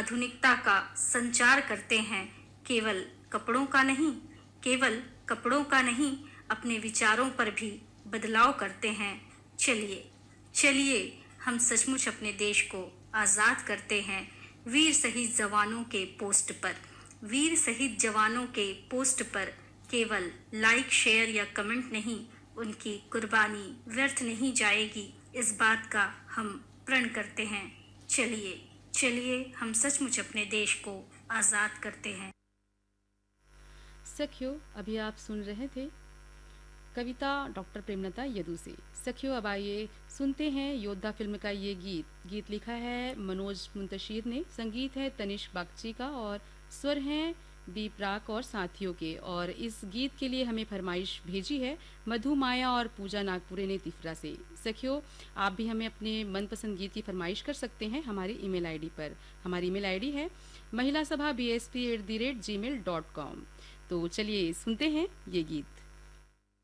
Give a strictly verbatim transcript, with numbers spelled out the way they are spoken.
आधुनिकता का संचार करते हैं। केवल कपड़ों का नहीं, केवल कपड़ों का नहीं, अपने विचारों पर भी बदलाव करते हैं। चलिए चलिए हम सचमुच अपने देश को आज़ाद करते हैं। वीर शहीद जवानों के पोस्ट पर वीर शहीद जवानों के पोस्ट पर केवल लाइक, शेयर या कमेंट नहीं, उनकी कुर्बानी व्यर्थ नहीं जाएगी, इस बात का हम प्रण करते हैं। चलिए चलिए हम सचमुच अपने देश को आज़ाद करते हैं। सखियों, अभी आप सुन रहे थे कविता डॉक्टर प्रेमलता यदु से। सखियों, अब आइए सुनते हैं योद्धा फिल्म का ये गीत। गीत लिखा है मनोज मुंतशिर ने, संगीत है तनिष्क बागची का और स्वर हैं बी प्राक और साथियों के। और इस गीत के लिए हमें फरमाइश भेजी है मधु माया और पूजा नागपुरे ने तिफरा से। सखियों, आप भी हमें अपने मनपसंद गीत की फरमाइश कर सकते हैं हमारी ईमेल आईडी पर। हमारी ईमेल आईडी है महिला सभा B S P at the rate ji mail dot com. तो चलिए सुनते हैं ये गीत।